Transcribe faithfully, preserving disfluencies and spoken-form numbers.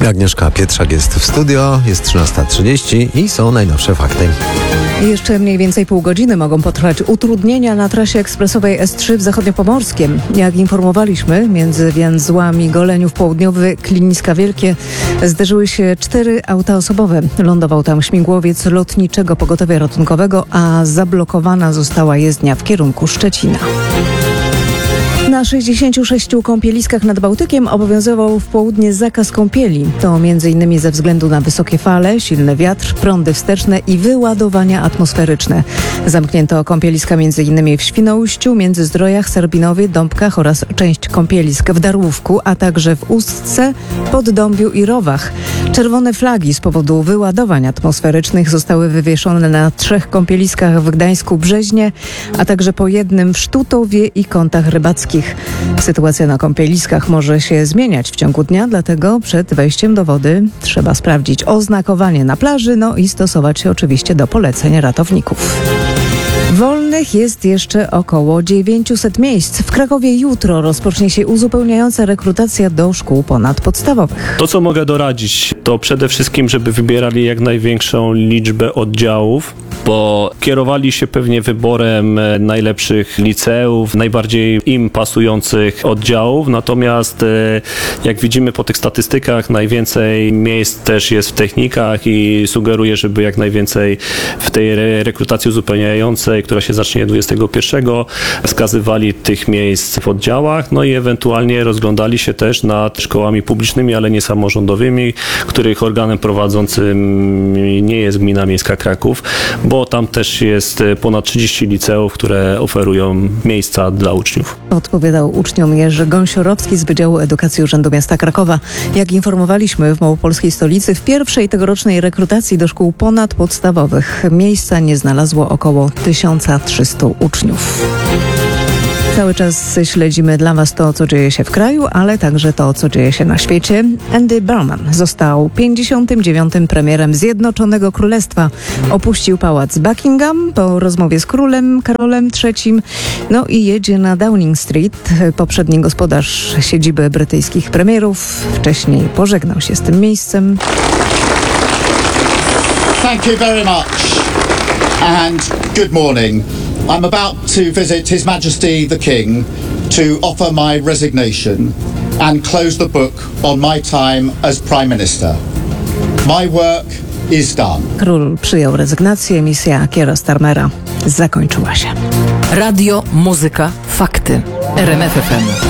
Agnieszka Pietrzak jest w studio, jest trzynasta trzydzieści i są najnowsze fakty. Jeszcze mniej więcej pół godziny mogą potrwać utrudnienia na trasie ekspresowej S trzy w Zachodniopomorskiem. Jak informowaliśmy, między węzłami Goleniów Południowy, Kliniska Wielkie zderzyły się cztery auta osobowe. Lądował tam śmigłowiec Lotniczego Pogotowia Ratunkowego, a zablokowana została jezdnia w kierunku Szczecina. Na sześćdziesięciu sześciu kąpieliskach nad Bałtykiem obowiązywał w południe zakaz kąpieli. To między innymi ze względu na wysokie fale, silny wiatr, prądy wsteczne i wyładowania atmosferyczne. Zamknięto kąpieliska między innymi w Świnoujściu, Międzyzdrojach, Serbinowie, Dąbkach oraz część kąpielisk w Darłówku, a także w Ustce, Poddąbiu i Rowach. Czerwone flagi z powodu wyładowań atmosferycznych zostały wywieszone na trzech kąpieliskach w Gdańsku, Brzeźnie, a także po jednym w Sztutowie i Kątach Rybackich. Sytuacja na kąpieliskach może się zmieniać w ciągu dnia, dlatego przed wejściem do wody trzeba sprawdzić oznakowanie na plaży, no i stosować się oczywiście do poleceń ratowników. Wolnych jest jeszcze około dziewięćset miejsc. W Krakowie jutro rozpocznie się uzupełniająca rekrutacja do szkół ponadpodstawowych. To, co mogę doradzić, to przede wszystkim, żeby wybierali jak największą liczbę oddziałów, bo kierowali się pewnie wyborem najlepszych liceów, najbardziej im pasujących oddziałów, natomiast jak widzimy po tych statystykach, najwięcej miejsc też jest w technikach i sugeruję, żeby jak najwięcej w tej re- rekrutacji uzupełniającej, która się zacznie dwudziestego pierwszego, wskazywali tych miejsc w oddziałach, no i ewentualnie rozglądali się też nad szkołami publicznymi, ale nie samorządowymi, których organem prowadzącym nie jest Gmina Miejska Kraków, bo tam też jest ponad trzydzieści liceów, które oferują miejsca dla uczniów. Odpowiadał uczniom Jerzy Gąsiorowski z Wydziału Edukacji Urzędu Miasta Krakowa. Jak informowaliśmy w małopolskiej stolicy, w pierwszej tegorocznej rekrutacji do szkół ponadpodstawowych miejsca nie znalazło około tysiąc trzysta uczniów. Cały czas śledzimy dla Was to, co dzieje się w kraju, ale także to, co dzieje się na świecie. Andy Burnham został pięćdziesiątym dziewiątym premierem Zjednoczonego Królestwa. Opuścił pałac Buckingham po rozmowie z królem Karolem trzecim. No i jedzie na Downing Street. Poprzedni gospodarz siedziby brytyjskich premierów wcześniej pożegnał się z tym miejscem. Thank you very much and good morning. I'm about to visit His Majesty the King to offer my resignation and close the book on my time as Prime Minister. My work is done. Król przyjął rezygnację, misja Kiera Starmera zakończyła się. Radio, muzyka, fakty. R M F F M.